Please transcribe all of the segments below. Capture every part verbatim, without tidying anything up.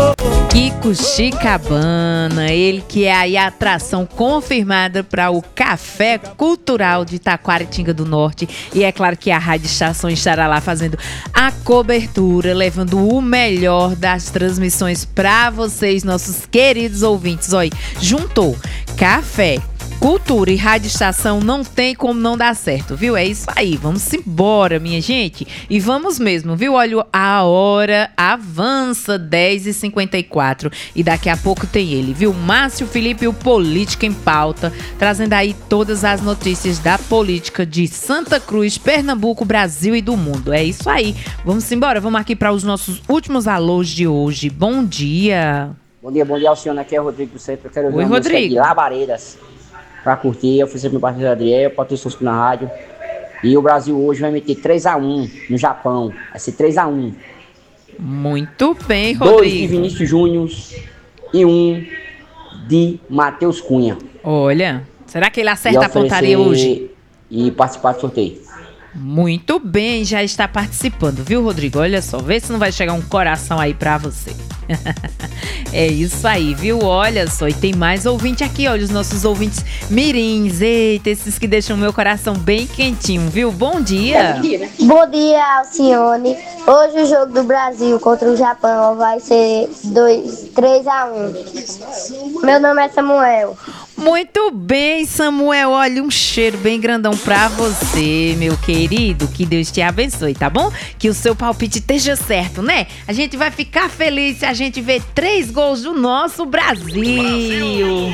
Kiko Chicabana, ele que é aí a atração confirmada para o Café Cultural de Taquaritinga do Norte. E é claro que a Rádio Estação estará lá fazendo a cobertura, levando o melhor das transmissões para vocês, nossos queridos ouvintes. Olha, juntou café, cultura e Rádio Estação, não tem como não dar certo, viu? É isso aí, vamos embora, minha gente. E vamos mesmo, viu? Olha, a hora avança, dez e cinquenta e quatro. E daqui a pouco tem ele, viu? Márcio Felipe, o Política em Pauta, trazendo aí todas as notícias da política de Santa Cruz, Pernambuco, Brasil e do mundo. É isso aí, vamos embora, vamos aqui para os nossos últimos alôs de hoje. Bom dia. Bom dia, bom dia, Alcione. Aqui é o Rodrigo do Centro. Eu quero ouvir Oi, uma Rodrigo. música de Labaredas pra curtir. Eu fiz meu parceiro Adriel, Patrício na rádio. E o Brasil hoje vai meter três a um no Japão. Vai ser três a um. Muito bem, Rodrigo. Dois de Vinícius Júnior e um de Matheus Cunha. Olha, será que ele acerta a pontaria hoje? E participar do sorteio. Muito bem, já está participando, viu, Rodrigo? Olha só, vê se não vai chegar um coração aí pra você. É isso aí, viu? Olha só, e tem mais ouvinte aqui, olha, os nossos ouvintes mirins. Eita, esses que deixam o meu coração bem quentinho, viu? Bom dia. Bom dia, Alcione. Hoje o jogo do Brasil contra o Japão vai ser três a um. Meu nome é Samuel. Muito bem, Samuel. Olha, um cheiro bem grandão pra você, meu querido. Que Deus te abençoe, tá bom? Que o seu palpite esteja certo, né? A gente vai ficar feliz se a gente ver três gols do nosso Brasil.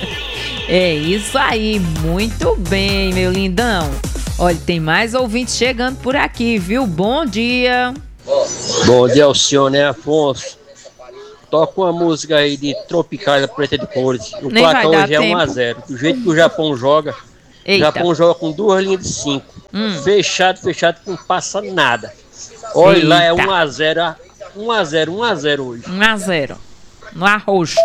É isso aí, muito bem, meu lindão. Olha, tem mais ouvintes chegando por aqui, viu? Bom dia. Bom dia, Alcione, é Afonso. Toca uma música aí de Tropicália Preta de Cores. O Nem placar vai dar hoje é tempo. um a zero. Do jeito que o Japão joga, Eita. o Japão joga com duas linhas de cinco. Hum. Fechado, fechado, que não passa nada. Olha Eita. lá, é um a zero. um a zero, um a zero hoje. um a zero. No arroxo.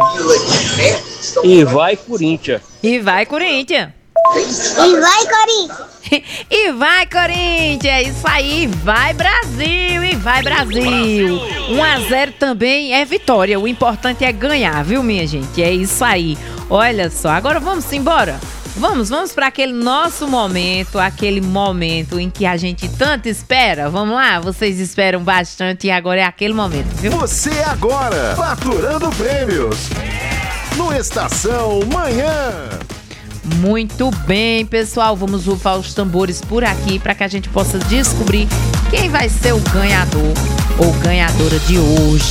E vai, Corinthians. E vai, Corinthians. E vai, Corinthians! E vai, Corinthians! É isso aí, vai Brasil! E vai Brasil! um a zero também é vitória, o importante é ganhar, viu, minha gente? É isso aí. Olha só, agora vamos embora? Vamos, vamos para aquele nosso momento, aquele momento em que a gente tanto espera. Vamos lá? Vocês esperam bastante e agora é aquele momento, viu? Você agora, faturando prêmios no Estação Manhã. Muito bem, pessoal, vamos rufar os tambores por aqui para que a gente possa descobrir quem vai ser o ganhador ou ganhadora de hoje.